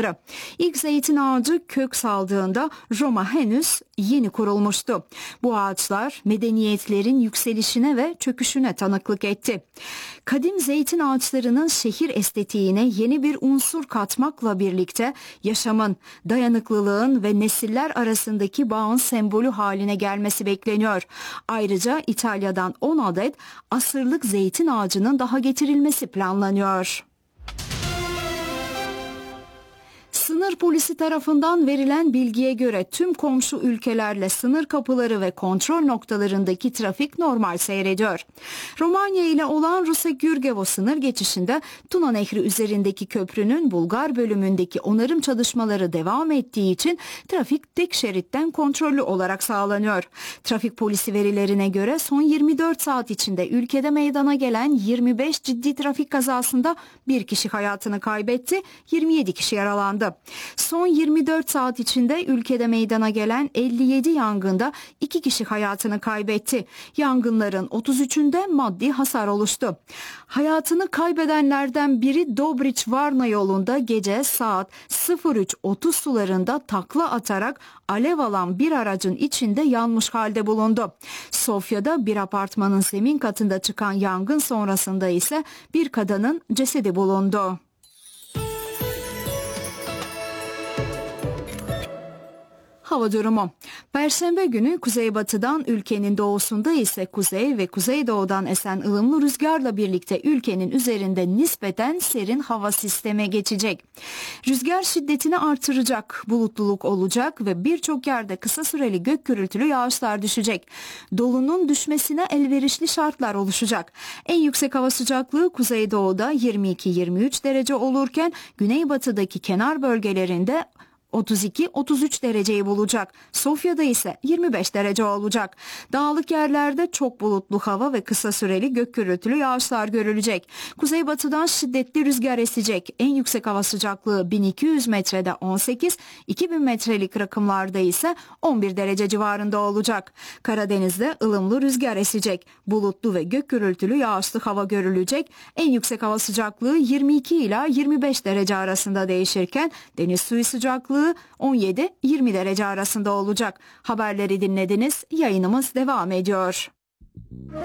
ağaçları. İlk zeytin ağacı kök saldığında Roma henüz yeni kurulmuştu. Bu ağaçlar medeniyetlerin yükselişine ve çöküşüne tanıklık etti. Kadim zeytin ağaçlarının şehir estetiğine yeni bir unsur katmakla birlikte yaşamın, dayanıklılığın ve nesiller arasındaki bağın sembolü haline gelmesi bekleniyor. Ayrıca İtalya'dan 10 adet asırlık zeytin ağacının daha getirilmesi planlanıyor. Sınır polisi tarafından verilen bilgiye göre tüm komşu ülkelerle sınır kapıları ve kontrol noktalarındaki trafik normal seyrediyor. Romanya ile olan Rusa-Gürgevo sınır geçişinde Tuna Nehri üzerindeki köprünün Bulgar bölümündeki onarım çalışmaları devam ettiği için trafik tek şeritten kontrollü olarak sağlanıyor. Trafik polisi verilerine göre son 24 saat içinde ülkede meydana gelen 25 ciddi trafik kazasında bir kişi hayatını kaybetti, 27 kişi yaralandı. Son 24 saat içinde ülkede meydana gelen 57 yangında 2 kişi hayatını kaybetti. Yangınların 33'ünde maddi hasar oluştu. Hayatını kaybedenlerden biri Dobriç-Varna yolunda gece saat 03.30 sularında takla atarak alev alan bir aracın içinde yanmış halde bulundu. Sofya'da bir apartmanın zemin katında çıkan yangın sonrasında ise bir kadının cesedi bulundu. Hava durumu. Perşembe günü kuzeybatıdan ülkenin doğusunda ise kuzey ve kuzeydoğudan esen ılımlı rüzgarla birlikte ülkenin üzerinde nispeten serin hava sistemi geçecek. Rüzgar şiddetini artıracak, bulutluluk olacak ve birçok yerde kısa süreli gök gürültülü yağışlar düşecek. Dolunun düşmesine elverişli şartlar oluşacak. En yüksek hava sıcaklığı kuzeydoğuda 22-23 derece olurken güneybatıdaki kenar bölgelerinde 32-33 dereceyi bulacak. Sofya'da ise 25 derece olacak. Dağlık yerlerde çok bulutlu hava ve kısa süreli gök gürültülü yağışlar görülecek. Kuzeybatıdan şiddetli rüzgar esecek. En yüksek hava sıcaklığı 1200 metrede 18, 2000 metrelik rakımlarda ise 11 derece civarında olacak. Karadeniz'de ılımlı rüzgar esecek. Bulutlu ve gök gürültülü yağışlı hava görülecek. En yüksek hava sıcaklığı 22 ila 25 derece arasında değişirken deniz suyu sıcaklığı 17-20 derece arasında olacak. Haberleri dinlediniz. Yayınımız devam ediyor.